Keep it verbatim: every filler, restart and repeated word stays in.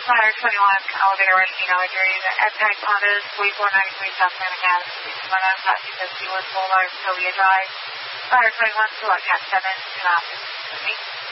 Fire twenty-one, elevator rescue, Alexandria, Edpac Hondas, forty-four ninety-three South Santa Cat, one nine five two fifty West Boulevard, Sylvia Drive. Fire twenty-one, select Cat seven, do not.